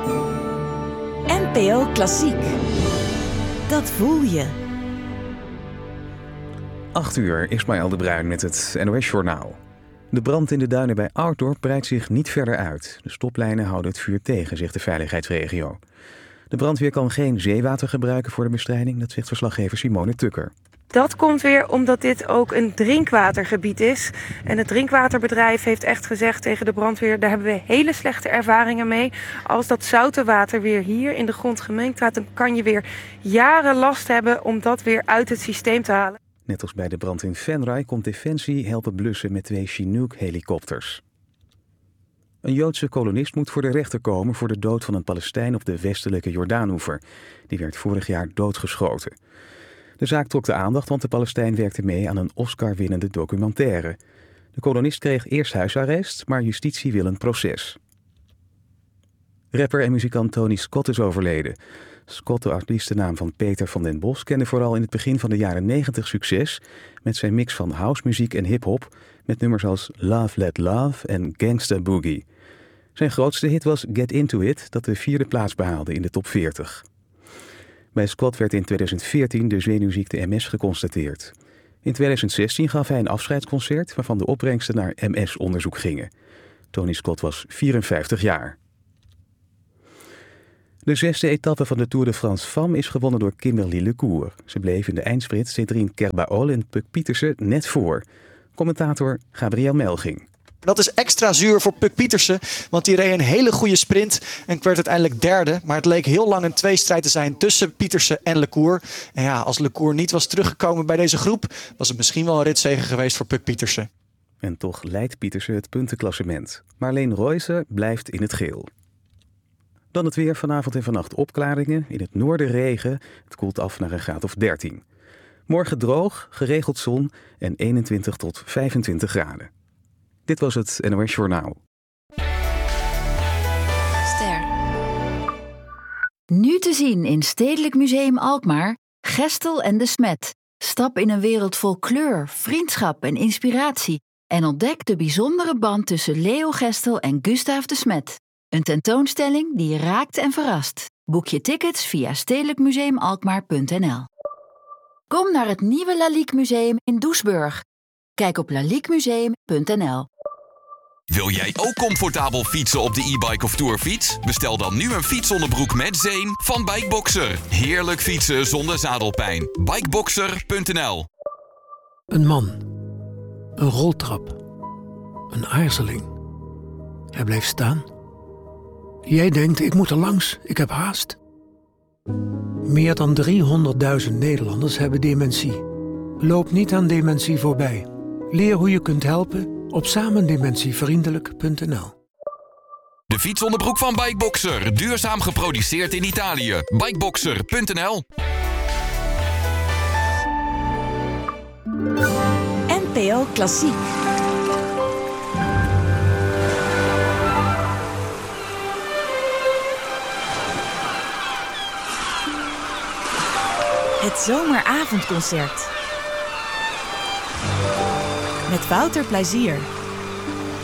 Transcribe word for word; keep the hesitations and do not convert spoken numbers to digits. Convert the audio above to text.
N P O Klassiek. Dat voel je. acht uur, Ismaël de Bruin met het N O S-journaal. De brand in de duinen bij Ouddorp breidt zich niet verder uit. De stoplijnen houden het vuur tegen, zegt de veiligheidsregio. De brandweer kan geen zeewater gebruiken voor de bestrijding, dat zegt verslaggever Simone Tukker. Dat komt weer omdat dit ook een drinkwatergebied is. En het drinkwaterbedrijf heeft echt gezegd tegen de brandweer: daar hebben we hele slechte ervaringen mee. Als dat zoute water weer hier in de grond gemengd gaat, dan kan je weer jaren last hebben om dat weer uit het systeem te halen. Net als bij de brand in Venray komt Defensie helpen blussen met twee Chinook-helikopters. Een Joodse kolonist moet voor de rechter komen voor de dood van een Palestijn op de westelijke Jordaanoever. Die werd vorig jaar doodgeschoten. De zaak trok de aandacht, want de Palestijn werkte mee aan een Oscar-winnende documentaire. De kolonist kreeg eerst huisarrest, maar justitie wil een proces. Rapper en muzikant Tony Scott is overleden. Scott, de artiestennaam van Peter van den Bos, kende vooral in het begin van de jaren negentig succes met zijn mix van housemuziek en hip-hop, met nummers als Love Let Love en Gangsta Boogie. Zijn grootste hit was Get Into It, dat de vierde plaats behaalde in de top veertig. Bij Scott werd in tweeduizend veertien de zenuwziekte M S geconstateerd. In tweeduizend zestien gaf hij een afscheidsconcert waarvan de opbrengsten naar M S-onderzoek gingen. Tony Scott was vierenvijftig jaar. De zesde etappe van de Tour de France Femmes is gewonnen door Kimberly Lecour. Ze bleef in de eindsprint Cédrine Kerbaol en Puk Pieterse net voor. Commentator Gabriel Melging. Dat is extra zuur voor Puk Pieterse, want die reed een hele goede sprint en werd uiteindelijk derde. Maar het leek heel lang een tweestrijd te zijn tussen Pieterse en Lecour. En ja, als Lecour niet was teruggekomen bij deze groep, was het misschien wel een ritzege geweest voor Puk Pieterse. En toch leidt Pieterse het puntenklassement. Marleen Royse blijft in het geel. Dan het weer, vanavond en vannacht opklaringen. In het noorden regen, het koelt af naar een graad of dertien. Morgen droog, geregeld zon en eenentwintig tot vijfentwintig graden. Dit was het N O S-journaal. Ster. Nu te zien in Stedelijk Museum Alkmaar, Gestel en de Smet. Stap in een wereld vol kleur, vriendschap en inspiratie en ontdek de bijzondere band tussen Leo Gestel en Gustaaf de Smet. Een tentoonstelling die je raakt en verrast. Boek je tickets via stedelijk museum alkmaar punt n l. Kom naar het nieuwe Lalique Museum in Doesburg. Kijk op lalique museum punt n l. Wil jij ook comfortabel fietsen op de e-bike of tourfiets? Bestel dan nu een fietsonderbroek met zeem van Bikeboxer. Heerlijk fietsen zonder zadelpijn. bikeboxer punt n l. Een man. Een roltrap. Een aarzeling. Hij blijft staan. Jij denkt, ik moet er langs, ik heb haast. Meer dan driehonderdduizend Nederlanders hebben dementie. Loop niet aan dementie voorbij. Leer hoe je kunt helpen op samendementievriendelijk punt n l. De fietsonderbroek van Bikeboxer. Duurzaam geproduceerd in Italië. bikeboxer punt n l. N P O Klassiek. Het zomeravondconcert. Met Wouter Plezier.